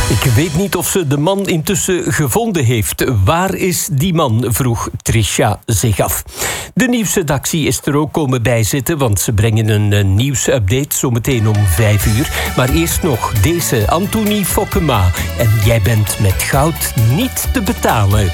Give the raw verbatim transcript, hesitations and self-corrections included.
Ik weet niet of ze de man intussen gevonden heeft. Waar is die man? Vroeg Trisha zich af. De nieuwsredactie is er ook komen bijzitten, want ze brengen een, een nieuwsupdate zometeen om vijf uur. Maar eerst nog deze Antonie Fokkema. En jij bent met goud niet te betalen.